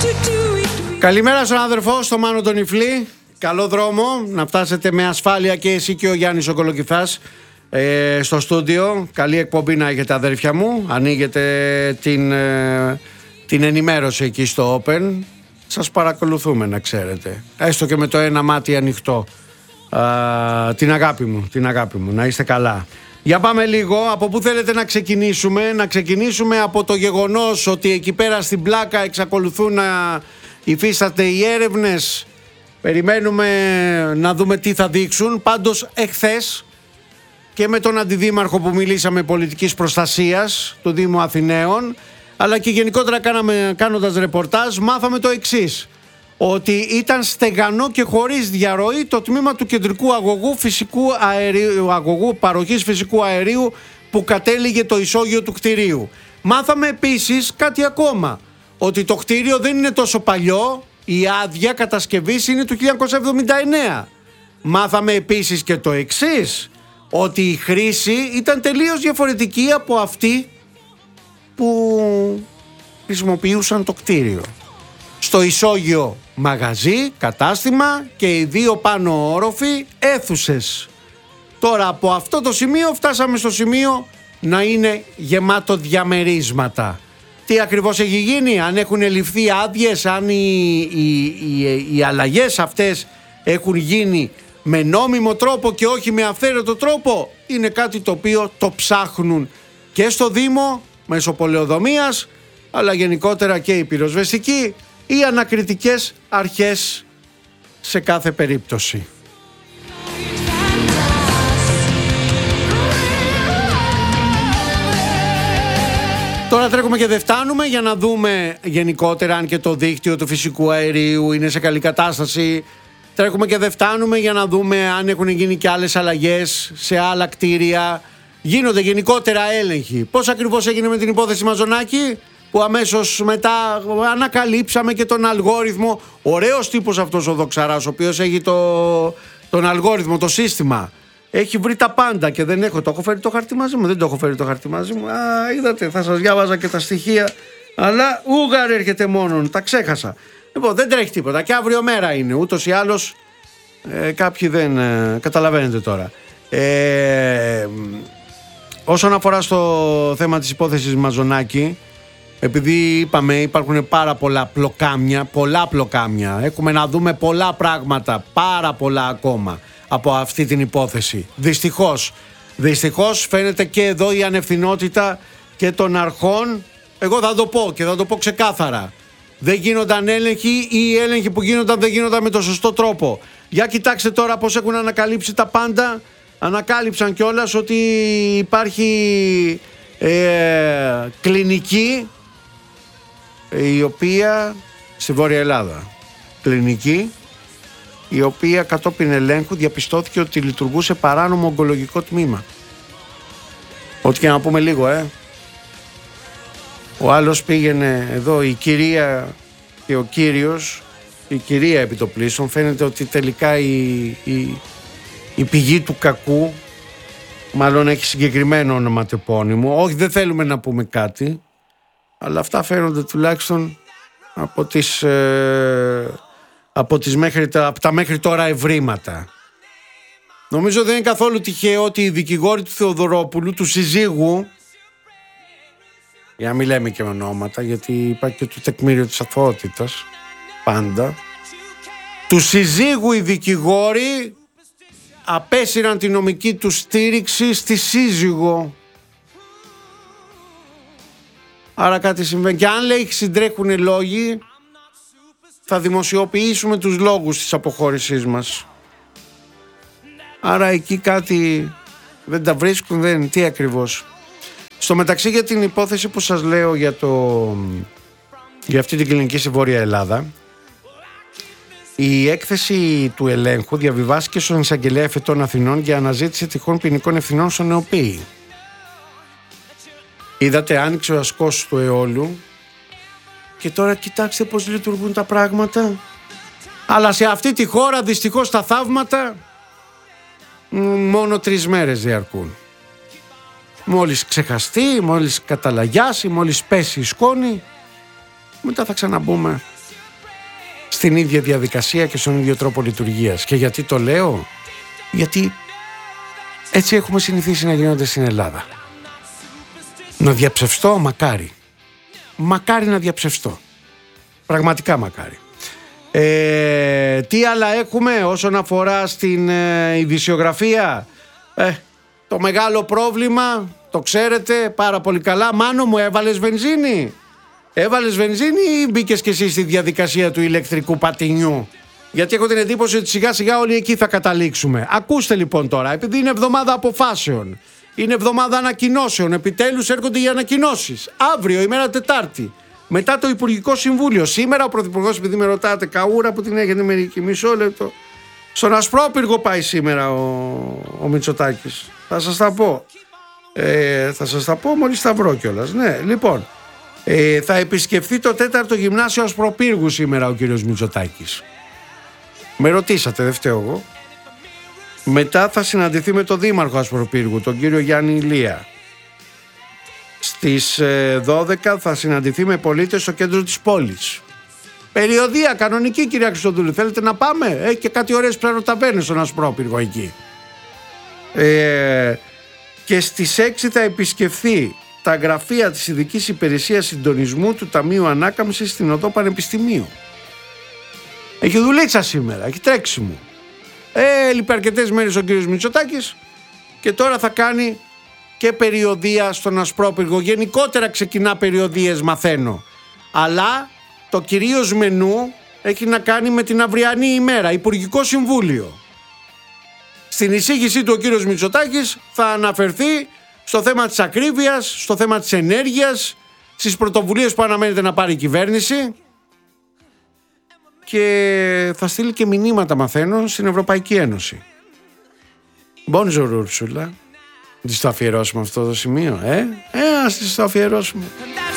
Καλημέρα στον αδερφό, στο Μάνο τον Ιφλή. Καλό δρόμο, να φτάσετε με ασφάλεια και εσύ και ο Γιάννης ο Κολοκυθάς στο στούντιο. Καλή εκπομπή να έχετε, αδέρφια μου. Ανοίγετε την ενημέρωση εκεί στο Open. Σας παρακολουθούμε, να ξέρετε. Έστω και με το ένα μάτι ανοιχτό. Την αγάπη μου, να είστε καλά. Για πάμε λίγο, από πού θέλετε να ξεκινήσουμε? Να ξεκινήσουμε από το γεγονός ότι εκεί πέρα στην Πλάκα εξακολουθούν να υφίσταται οι έρευνες. Περιμένουμε να δούμε τι θα δείξουν. Πάντως εχθές και με τον αντιδήμαρχο που μιλήσαμε πολιτικής προστασίας του Δήμου Αθηναίων, αλλά και γενικότερα κάνοντας ρεπορτάζ, μάθαμε το εξής: ότι ήταν στεγανό και χωρίς διαρροή το τμήμα του κεντρικού αγωγού παροχής φυσικού αερίου που κατέληγε το ισόγειο του κτηρίου. Μάθαμε επίσης κάτι ακόμα, ότι το κτίριο δεν είναι τόσο παλιό, η άδεια κατασκευής είναι του 1979. Μάθαμε επίσης και το εξής, ότι η χρήση ήταν τελείως διαφορετική από αυτή που χρησιμοποιούσαν το κτίριο. Στο ισόγειο μαγαζί, κατάστημα και οι δύο πάνω όροφοι αίθουσες. Τώρα από αυτό το σημείο φτάσαμε στο σημείο να είναι γεμάτο διαμερίσματα. Τι ακριβώς έχει γίνει, αν έχουν ληφθεί άδειες, αν οι αλλαγές αυτές έχουν γίνει με νόμιμο τρόπο και όχι με αυθαίρετο τρόπο, είναι κάτι το οποίο το ψάχνουν και στο Δήμο μέσω πολεοδομίας, αλλά γενικότερα και οι πυροσβεστικοί, οι ανακριτικές αρχές σε κάθε περίπτωση. Τώρα τρέχουμε και δεν φτάνουμε για να δούμε γενικότερα αν και το δίκτυο του φυσικού αερίου είναι σε καλή κατάσταση. Τρέχουμε και δεν φτάνουμε για να δούμε αν έχουν γίνει και άλλες αλλαγές σε άλλα κτίρια. Γίνονται γενικότερα έλεγχοι. Πώς ακριβώς έγινε με την υπόθεση Μαζονάκη, που αμέσως μετά ανακαλύψαμε και τον αλγόριθμο. Ωραίος τύπος αυτός ο Δοξαράς, ο οποίος έχει τον αλγόριθμο, το σύστημα. Έχει βρει τα πάντα και δεν έχω. Το έχω φέρει το χαρτί μαζί μου? Δεν το έχω φέρει το χαρτί μαζί μου. Είδατε, θα σας διάβαζα και τα στοιχεία. Αλλά ούγαρ έρχεται μόνον. Τα ξέχασα. Λοιπόν, δεν τρέχει τίποτα. Και αύριο μέρα είναι. Ούτως ή άλλως κάποιοι δεν καταλαβαίνετε τώρα. Όσον αφορά στο θέμα της υπόθεσης Μαζονάκη, επειδή είπαμε υπάρχουν πάρα πολλά πλοκάμια, έχουμε να δούμε πολλά πράγματα, πάρα πολλά ακόμα από αυτή την υπόθεση. Δυστυχώς φαίνεται και εδώ η ανευθυνότητα και των αρχών. Εγώ θα το πω και θα το πω ξεκάθαρα: δεν γίνονταν έλεγχοι, ή οι έλεγχοι που γίνονταν δεν γίνονταν με το σωστό τρόπο. Για κοιτάξτε τώρα πως έχουν ανακαλύψει τα πάντα. Ανακάλυψαν κιόλας ότι υπάρχει κλινική η οποία στη Βόρεια Ελλάδα, κλινική η οποία κατόπιν ελέγχου διαπιστώθηκε ότι λειτουργούσε παράνομο ογκολογικό τμήμα. Ό,τι και να πούμε λίγο, Ο άλλος πήγαινε εδώ, η κυρία και ο κύριος, η κυρία επιτοπλίστων, φαίνεται ότι τελικά η πηγή του κακού μάλλον έχει συγκεκριμένο ονοματεπώνυμο. Όχι, δεν θέλουμε να πούμε κάτι, αλλά αυτά φαίνονται τουλάχιστον από τα μέχρι τώρα ευρήματα. Νομίζω δεν είναι καθόλου τυχαίο ότι οι δικηγόροι του Θεοδωρόπουλου, του συζύγου, για να μην λέμε και ονόματα, γιατί υπάρχει και το τεκμήριο της αθωότητας πάντα, του συζύγου οι δικηγόροι απέσυραν τη νομική του στήριξη στη σύζυγο. Άρα κάτι συμβαίνει. Και αν λέει συντρέχουν λόγοι, θα δημοσιοποιήσουμε τους λόγους της αποχώρησής μας. Άρα εκεί κάτι δεν τα βρίσκουν, τι ακριβώς. Στο μεταξύ, για την υπόθεση που σας λέω για αυτή την κλινική στη Βόρεια Ελλάδα, η έκθεση του ελέγχου διαβιβάστηκε στον Εισαγγελέα Εφετών Αθηνών για αναζήτηση τυχόν ποινικών ευθυνών στον Νεοποίη. Είδατε, άνοιξε ο ασκός του αιώλου και τώρα κοιτάξτε πώς λειτουργούν τα πράγματα. Αλλά σε αυτή τη χώρα δυστυχώς τα θαύματα μόνο 3 μέρες διαρκούν. Μόλις ξεχαστεί, μόλις καταλαγιάσει, μόλις πέσει η σκόνη, μετά θα ξαναμπούμε στην ίδια διαδικασία και στον ίδιο τρόπο λειτουργίας. Και γιατί το λέω? Γιατί έτσι έχουμε συνηθίσει να γίνονται στην Ελλάδα. Να διαψευστώ, μακάρι. Μακάρι να διαψευστώ. Πραγματικά μακάρι. Τι άλλα έχουμε όσον αφορά στην ειδησιογραφία? Το μεγάλο πρόβλημα, το ξέρετε πάρα πολύ καλά. Μάνο μου, έβαλες βενζίνη? Έβαλες βενζίνη ή μπήκες και εσύ στη διαδικασία του ηλεκτρικού πατινιού? Γιατί έχω την εντύπωση ότι σιγά σιγά όλοι εκεί θα καταλήξουμε. Ακούστε λοιπόν τώρα, επειδή είναι εβδομάδα αποφάσεων, είναι εβδομάδα ανακοινώσεων, επιτέλους έρχονται οι ανακοινώσεις. Αύριο, ημέρα Τετάρτη, μετά το Υπουργικό Συμβούλιο. Σήμερα ο Πρωθυπουργός, επειδή με ρωτάτε, καούρα που την έγινε μερική, μισό λεπτό. Στον Ασπρόπυργο πάει σήμερα ο Μητσοτάκης. Θα σας τα πω. Θα σας τα πω μόλις τα βρω κιόλας. Ναι, λοιπόν, θα επισκεφθεί το 4ο Γυμνάσιο Ασπροπύργου σήμερα ο κύριος Μητσοτάκης. Με ρωτήσατε, δεν φταίω εγώ. Μετά θα συναντηθεί με τον Δήμαρχο Ασπροπύργου, τον κύριο Γιάννη Ηλία. Στις 12 θα συναντηθεί με πολίτες στο κέντρο της πόλης. Περιοδία κανονική, κυρία Χριστοδούλου. Θέλετε να πάμε? Έχει και κάτι ωραίες πλανοταβέρνες στον Ασπρόπυργο εκεί. Και στις 6 θα επισκεφθεί τα γραφεία της Ειδικής Υπηρεσίας Συντονισμού του Ταμείου Ανάκαμψης στην Οδό Πανεπιστημίου. Έχει δουλίτσα σήμερα, έχει τρέξιμο. Έλειπε αρκετές μέρες ο κύριος Μητσοτάκης και τώρα θα κάνει και περιοδία στον Ασπρόπυργο. Γενικότερα ξεκινά περιοδίες, μαθαίνω. Αλλά το κυρίως μενού έχει να κάνει με την αυριανή ημέρα, Υπουργικό Συμβούλιο. Στην εισήγησή του ο κύριος Μητσοτάκης θα αναφερθεί στο θέμα της ακρίβειας, στο θέμα της ενέργειας, στις πρωτοβουλίες που αναμένεται να πάρει η κυβέρνηση και θα στείλει και μηνύματα, μαθαίνω, στην Ευρωπαϊκή Ένωση. Bonjour Ursula. Της το αφιερώσουμε αυτό το σημείο, ας της το αφιερώσουμε.